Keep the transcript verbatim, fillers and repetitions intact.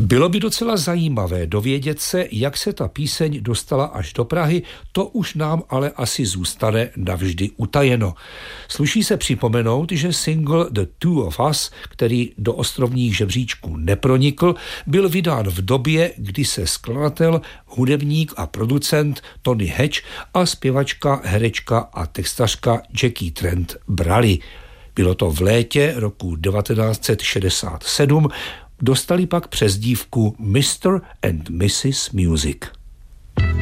Bylo by docela zajímavé dovědět se, jak se ta píseň dostala až do Prahy, to už nám ale asi zůstane navždy utajeno. Sluší se připomenout, že single The Two of Us, který do ostrovních žebříčků nepronikl, byl vydán v době, kdy se skladatel, hudebník a producent Tony Hatch a zpěvačka, herečka a textařka Jackie Trent brali. Bylo to v létě roku devatenáct set šedesát sedm, dostali pak přezdívku mister and missus Music.